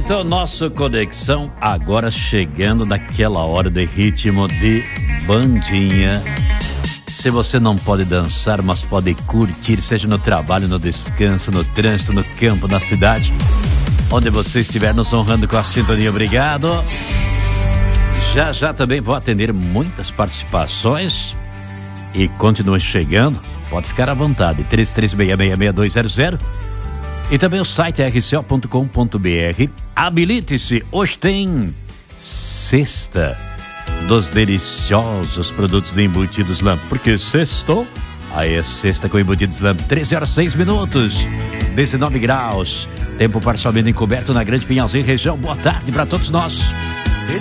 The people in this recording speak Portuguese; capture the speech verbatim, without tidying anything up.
Então, nosso Conexão agora chegando naquela hora de ritmo de bandinha. Se você não pode dançar, mas pode curtir, seja no trabalho, no descanso, no trânsito, no campo, na cidade, onde você estiver nos honrando com a sintonia, obrigado. Já já também vou atender muitas participações e continue chegando, pode ficar à vontade, três três seis, seis seis dois zero zero. E também o site r c o ponto com ponto b r. Habilite-se, hoje tem sexta dos deliciosos produtos de embutidos Lamp, porque sextou, aí é sexta com embutidos Lamp, treze horas seis minutos, dezenove graus, tempo parcialmente encoberto na Grande Pinhalzinho região. Boa tarde para todos nós.